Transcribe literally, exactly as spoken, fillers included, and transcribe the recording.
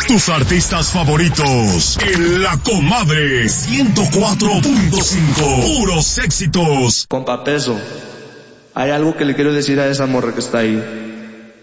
Tus artistas favoritos en La Comadre ciento cuatro punto cinco. Puros éxitos. Compa Peso, hay algo que le quiero decir a esa morra que está ahí.